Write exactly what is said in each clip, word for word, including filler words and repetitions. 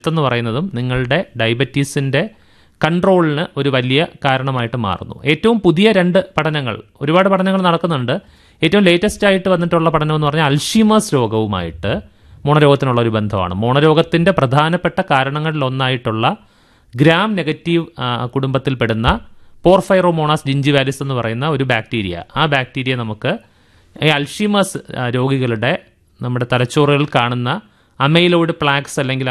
എന്ന് പറയുന്നതും നിങ്ങളുടെ ഡയബറ്റീസിൻ്റെ കൺട്രോളിന് ഒരു വലിയ കാരണമായിട്ട് മാറുന്നു. ഏറ്റവും പുതിയ രണ്ട് പഠനങ്ങൾ, ഒരുപാട് പഠനങ്ങൾ നടക്കുന്നുണ്ട്. ഏറ്റവും ലേറ്റസ്റ്റ് ആയിട്ട് വന്നിട്ടുള്ള പഠനം എന്ന് പറഞ്ഞാൽ അൽഷീമേഴ്സ് രോഗവുമായിട്ട് മോണരോഗത്തിനുള്ള ഒരു ബന്ധമാണ്. മോണരോഗത്തിൻ്റെ പ്രധാനപ്പെട്ട കാരണങ്ങളിൽ ഒന്നായിട്ടുള്ള ഗ്രാം നെഗറ്റീവ് കുടുംബത്തിൽപ്പെടുന്ന പോർഫൈറോമോണാസ് ജിഞ്ചിവാലിസ് എന്ന് പറയുന്ന ഒരു ബാക്ടീരിയ, ആ ബാക്ടീരിയ നമുക്ക് ഈ അൽഷീമേഴ്സ് രോഗികളുടെ നമ്മുടെ തലച്ചോറുകളിൽ കാണുന്ന അമൈലോയിഡ് പ്ലാക്സ് അല്ലെങ്കിൽ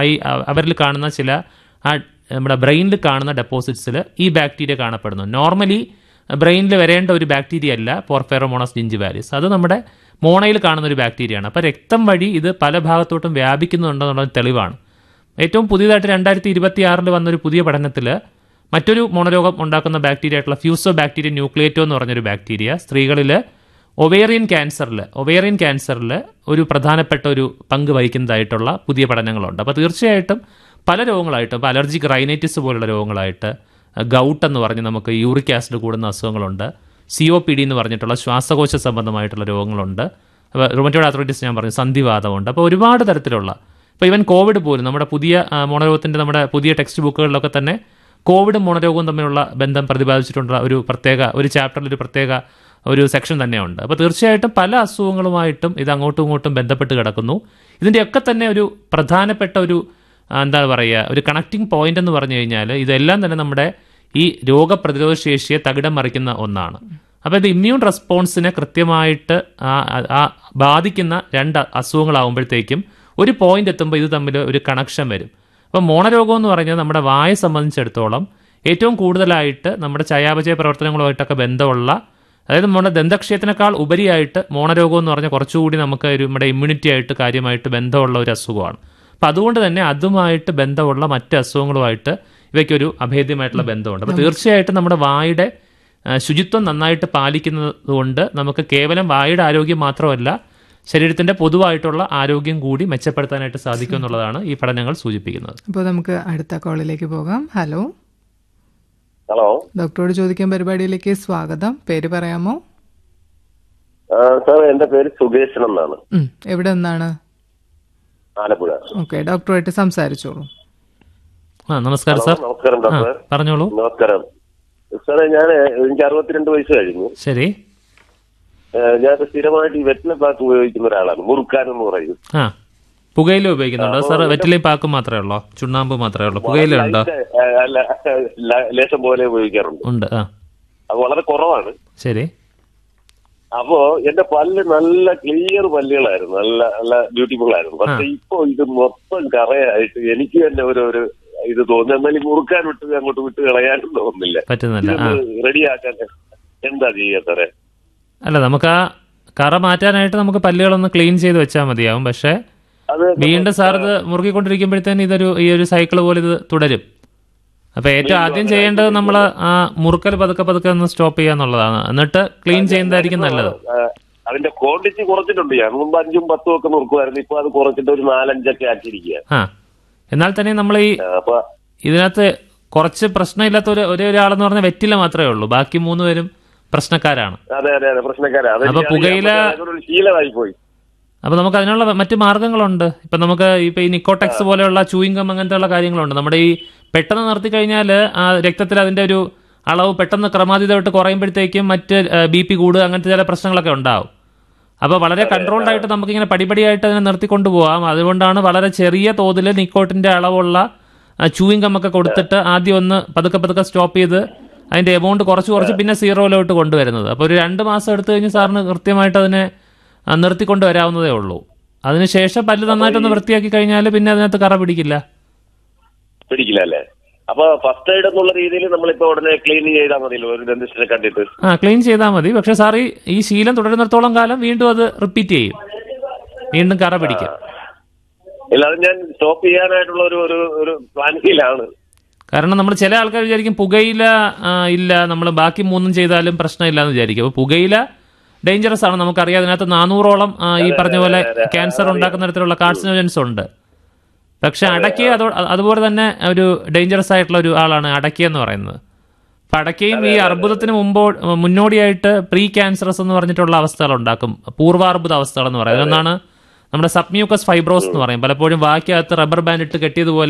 അവരിൽ കാണുന്ന ചില ആ നമ്മുടെ ബ്രെയിനിൽ കാണുന്ന ഡെപ്പോസിറ്റ്സിൽ ഈ ബാക്ടീരിയ കാണപ്പെടുന്നു. നോർമലി ബ്രെയിനിൽ വരേണ്ട ഒരു ബാക്ടീരിയ അല്ല പോർഫൈറോമോണാസ് ജിഞ്ചിവാലിസ്, അത് നമ്മുടെ മോണയിൽ കാണുന്ന ഒരു ബാക്ടീരിയയാണ്. അപ്പോൾ രക്തം വഴി ഇത് പല ഭാഗത്തോട്ടും വ്യാപിക്കുന്നുണ്ടെന്നുള്ള തെളിവാണ്. ഏറ്റവും പുതിയതായിട്ട് രണ്ടായിരത്തി ഇരുപത്തി ആറിൽ വന്നൊരു പുതിയ പഠനത്തിൽ മറ്റൊരു മോണരോഗം ഉണ്ടാക്കുന്ന ബാക്ടീരിയ ആയിട്ടുള്ള ഫ്യൂസോ ബാക്ടീരിയ ന്യൂക്ലിയേറ്റോ എന്ന് പറഞ്ഞൊരു ബാക്ടീരിയ സ്ത്രീകളിൽ ഒവേറിയൻ ക്യാൻസറിൽ ഒവേറിയൻ ക്യാൻസറിൽ ഒരു പ്രധാനപ്പെട്ട ഒരു പങ്ക് വഹിക്കുന്നതായിട്ടുള്ള പുതിയ പഠനങ്ങളുണ്ട്. അപ്പോൾ തീർച്ചയായിട്ടും പല രോഗങ്ങളായിട്ട്, ഇപ്പോൾ അലർജിക് റൈനൈറ്റിസ് പോലുള്ള രോഗങ്ങളായിട്ട്, ഗൗട്ട് എന്ന് പറഞ്ഞ് നമുക്ക് യൂറിക് ആസിഡ് കൂടുന്ന അസുഖങ്ങളുണ്ട്, സി ഒ പി ഡി എന്ന് പറഞ്ഞിട്ടുള്ള ശ്വാസകോശ സംബന്ധമായിട്ടുള്ള രോഗങ്ങളുണ്ട്, അപ്പോൾ റുമറ്റോയ്ഡ് ആർത്രൈറ്റിസ് ഞാൻ പറഞ്ഞു, സന്ധിവാതമുണ്ട്. അപ്പോൾ ഒരുപാട് തരത്തിലുള്ള, ഇപ്പോൾ ഈവൻ കോവിഡ് പോലും നമ്മുടെ പുതിയ മോണരോഗത്തിൻ്റെ നമ്മുടെ പുതിയ ടെക്സ്റ്റ് ബുക്കുകളിലൊക്കെ തന്നെ കോവിഡും മോണരോഗവും തമ്മിലുള്ള ബന്ധം പ്രതിപാദിച്ചിട്ടുള്ള ഒരു പ്രത്യേക ഒരു ചാപ്റ്ററിൽ ഒരു പ്രത്യേക ഒരു സെക്ഷൻ തന്നെയുണ്ട്. അപ്പോൾ തീർച്ചയായിട്ടും പല അസുഖങ്ങളുമായിട്ടും ഇത് അങ്ങോട്ടും ഇങ്ങോട്ടും ബന്ധപ്പെട്ട് കിടക്കുന്നു. ഇതിൻ്റെയൊക്കെ തന്നെ ഒരു പ്രധാനപ്പെട്ട ഒരു എന്താ പറയുക ഒരു കണക്റ്റിംഗ് പോയിന്റ് എന്ന് പറഞ്ഞു കഴിഞ്ഞാൽ ഇതെല്ലാം തന്നെ നമ്മുടെ ഈ രോഗപ്രതിരോധ ശേഷിയെ തകിടം മറിക്കുന്ന ഒന്നാണ്. അപ്പോൾ ഇത് ഇമ്മ്യൂൺ റെസ്പോൺസിനെ കൃത്യമായിട്ട് ആ ബാധിക്കുന്ന രണ്ട് അസുഖങ്ങളാകുമ്പോഴത്തേക്കും ഒരു പോയിന്റ് എത്തുമ്പോൾ ഇത് തമ്മിൽ ഒരു കണക്ഷൻ വരും. അപ്പോൾ മോണരോഗം എന്ന് പറഞ്ഞാൽ നമ്മുടെ വായെ സംബന്ധിച്ചിടത്തോളം ഏറ്റവും കൂടുതലായിട്ട് നമ്മുടെ ചയാപചയ പ്രവർത്തനങ്ങളുമായിട്ടൊക്കെ ബന്ധമുള്ള, അതായത് നമ്മുടെ ദന്തക്ഷയത്തിനേക്കാൾ ഉപരിയായിട്ട് മോണരോഗം എന്ന് പറഞ്ഞാൽ കുറച്ചുകൂടി നമുക്ക് ഒരു നമ്മുടെ ഇമ്മ്യൂണിറ്റി ആയിട്ട് കാര്യമായിട്ട് ബന്ധമുള്ള ഒരു അസുഖമാണ്. അപ്പം അതുകൊണ്ട് തന്നെ അതുമായിട്ട് ബന്ധമുള്ള മറ്റ് അസുഖങ്ങളുമായിട്ട് ഇവയ്ക്കൊരു അഭേദ്യമായിട്ടുള്ള ബന്ധമുണ്ട്. അപ്പോൾ തീർച്ചയായിട്ടും നമ്മുടെ വായുടെ ശുചിത്വം നന്നായിട്ട് പാലിക്കുന്നത് കൊണ്ട് നമുക്ക് കേവലം വായുടെ ആരോഗ്യം മാത്രമല്ല ശരീരത്തിൻ്റെ പൊതുവായിട്ടുള്ള ആരോഗ്യം കൂടി മെച്ചപ്പെടുത്താനായിട്ട് സാധിക്കും എന്നുള്ളതാണ് ഈ പഠനങ്ങൾ സൂചിപ്പിക്കുന്നത്. അപ്പോൾ നമുക്ക് അടുത്ത കോളിലേക്ക് പോകാം. ഹലോ ഹലോ, ഡോക്ടറോട് ചോദിക്കാൻ പരിപാടിയിലേക്ക് സ്വാഗതം. പേര് പറയാമോ? സാർ, എന്റെ പേര് സുകേശൻ എന്നാണ്. എവിടെ നിന്നാണ്? ആലപ്പുഴ. ഓക്കെ, ഡോക്ടറുമായിട്ട് സംസാരിച്ചോളൂ. ആ നമസ്കാരം സാർ. നമസ്കാരം ഡോക്ടർ. പറഞ്ഞോളൂ. നമസ്കാരം സാറേ, ഞാൻ എനിക്ക് അറുപത്തിരണ്ട് വയസ്സ് കഴിഞ്ഞു. ശരി. ഞാൻ സ്ഥിരമായിട്ട് ഈ വെറ്റില പാക്ക് ഉപയോഗിക്കുന്ന ഒരാളാണ്. മുറുക്കാൻ എന്ന് പറയും. ആ പുകയില ഉപയോഗിക്കുന്നുണ്ടോ സാർ? വെറ്റിലയും പാക്ക് മാത്രമേ ഉള്ളോ? ചുണ്ണാമ്പ് മാത്രമേ ഉള്ളൂ? പുകയില ഉണ്ടോ? അല്ല, ലേശം പോലെ ഉപയോഗിക്കാറുണ്ട്. ഉണ്ട്. ആ അത് വളരെ കുറവാണ്. ശരി. അപ്പോ എന്റെ പല്ല് നല്ല ക്ലിയർ പല്ലുകളായിരുന്നു, നല്ല നല്ല ബ്യൂട്ടിഫുൾ ആയിരുന്നു. പക്ഷെ ഇപ്പൊ ഇത് മൊത്തം കറയായിട്ട് എനിക്ക് തന്നെ ഒരു ഒരു ഇത് തോന്നുന്നു. എന്നാലും മുറുക്കാൻ വിട്ട് അങ്ങോട്ട് വിട്ട് കളയാനും തോന്നുന്നില്ല. പറ്റുന്നില്ല. റെഡിയാക്കാൻ എന്താ ചെയ്യാ സാറേ? അല്ല, നമുക്ക് ആ കറ മാറ്റാനായിട്ട് നമുക്ക് പല്ലുകളൊന്ന് ക്ലീൻ ചെയ്ത് വെച്ചാൽ മതിയാവും. പക്ഷെ വീണ്ടും സാർ ഇത് മുറുകിക്കൊണ്ടിരിക്കുമ്പോഴത്തേന് ഇതൊരു ഈ ഒരു സൈക്കിൾ പോലെ ഇത് തുടരും. അപ്പൊ ഏറ്റവും ആദ്യം ചെയ്യേണ്ടത് നമ്മൾ ആ മുറുക്കൽ പതുക്കെ പതുക്കെ ഒന്ന് സ്റ്റോപ്പ് ചെയ്യാന്നുള്ളതാണ്. എന്നിട്ട് ക്ലീൻ ചെയ്യുന്നതായിരിക്കും നല്ലത്. അതിന്റെ ക്വാണ്ടിറ്റി കുറച്ചിട്ടുണ്ട്. ഞാൻ മുമ്പ് അഞ്ചും പത്തും ഒക്കെ മുറുക്കുമായിരുന്നു. ഇപ്പൊ അത് കുറച്ചിട്ട് ഒരു നാലഞ്ചൊക്കെ ആക്കിയിരിക്കുക. ആ എന്നാൽ തന്നെ നമ്മൾ ഈ ഇതിനകത്ത് കുറച്ച് പ്രശ്നമില്ലാത്ത ഒരു ഒരേ ഒരാളെന്ന് പറഞ്ഞാൽ വെറ്റില മാത്രമേ ഉള്ളൂ. ബാക്കി മൂന്ന് പേരും പ്രശ്നക്കാരാണ്. അതെ അതെ അതെ പ്രശ്നക്കാരാണ്. അപ്പൊ പുകയില ശീലമായി പോയി. അപ്പൊ നമുക്ക് അതിനുള്ള മറ്റു മാർഗങ്ങളുണ്ട്. ഇപ്പൊ നമുക്ക് ഇപ്പൊ ഈ നിക്കോടെക്സ് പോലെയുള്ള ചൂയിങ്കം അങ്ങനത്തെ ഉള്ള കാര്യങ്ങളുണ്ട്. നമ്മുടെ ഈ പെട്ടെന്ന് നിർത്തി കഴിഞ്ഞാൽ ആ രക്തത്തിൽ അതിന്റെ ഒരു അളവ് പെട്ടെന്ന് ക്രമാതീതമായിട്ട് കുറയുമ്പോഴത്തേക്കും മറ്റ് ബി പി കൂടുക അങ്ങനത്തെ ചില പ്രശ്നങ്ങളൊക്കെ ഉണ്ടാവും. അപ്പോൾ വളരെ കൺട്രോൾഡ് ആയിട്ട് നമുക്കിങ്ങനെ പടിപടിയായിട്ട് അതിനെ നിർത്തിക്കൊണ്ടു പോകാം. അതുകൊണ്ടാണ് വളരെ ചെറിയ തോതിൽ നിക്കോട്ടിന്റെ അളവുള്ള ചൂയിങ്കം ഒക്കെ കൊടുത്തിട്ട് ആദ്യം ഒന്ന് പതുക്കെ പതുക്കെ സ്റ്റോപ്പ് ചെയ്ത് അതിന്റെ എമൗണ്ട് കുറച്ച് കുറച്ച് പിന്നെ സീറോയിലോട്ട് കൊണ്ടുവരുന്നത്. അപ്പോൾ ഒരു രണ്ട് മാസം എടുത്തു കഴിഞ്ഞ് സാറിന് കൃത്യമായിട്ട് അതിനെ നിർത്തിക്കൊണ്ട് വരാവുന്നതേ ഉള്ളൂ. അതിനുശേഷം പല്ല് നന്നായിട്ടൊന്ന് വൃത്തിയാക്കി കഴിഞ്ഞാൽ പിന്നെ അതിനകത്ത് കറ പിടിക്കില്ല പിടിക്കില്ല അല്ലേ? അപ്പൊ ഫസ്റ്റ് എയ്ഡ് എന്നുള്ള രീതിയിൽ നമ്മളിപ്പോ ഉടനെ ക്ലീൻ ചെയ്താൽ മതിയല്ലോ, ഒരു ഡെന്റിസ്റ്റിനെ കണ്ടിട്ട്? ആ ക്ലീൻ ചെയ്താൽ മതി. പക്ഷെ സാർ ഈ ശീലം തുടരുന്നിടത്തോളം കാലം വീണ്ടും അത് റിപ്പീറ്റ് ചെയ്യും, വീണ്ടും കറ പിടിക്കും. ഇല്ല, അത് ഞാൻ സ്റ്റോപ്പ് ചെയ്യാനായിട്ടുള്ള ഒരു ഒരു പ്ലാനിങ്ങിലാണ്. കാരണം നമ്മൾ ചില ആൾക്കാർ വിചാരിക്കും പുകയില ഇല്ല, നമ്മൾ ബാക്കി മൂന്നും ചെയ്താലും പ്രശ്നമില്ല എന്ന് വിചാരിക്കും. അപ്പോൾ പുകയില ഡേഞ്ചറസ് ആണ്, നമുക്കറിയാം. അതിനകത്ത് നാനൂറോളം ഈ പറഞ്ഞ പോലെ ക്യാൻസർ ഉണ്ടാക്കുന്ന തരത്തിലുള്ള കാർസിനോജൻസ് ഉണ്ട്. പക്ഷെ അടയ്ക്ക അതോ അതുപോലെ തന്നെ ഒരു ഡേഞ്ചറസ് ആയിട്ടുള്ള ഒരു ആളാണ് അടയ്ക്ക എന്ന് പറയുന്നത്. അപ്പം അടയ്ക്കയും ഈ അർബുദത്തിന് മുമ്പോ മുന്നോടിയായിട്ട് പ്രീ ക്യാൻസറസ് എന്ന് പറഞ്ഞിട്ടുള്ള അവസ്ഥകൾ ഉണ്ടാക്കും, പൂർവാർബുദ അവസ്ഥകൾ എന്ന് പറയുന്നത്. ഒന്നാണ് നമ്മുടെ സബ്മ്യൂക്കസ് ഫൈബ്രോസ് എന്ന് പറയും. പലപ്പോഴും വാക്കകത്ത് റബ്ബർ ബാൻഡ് ഇട്ട് കെട്ടിയതുപോലെ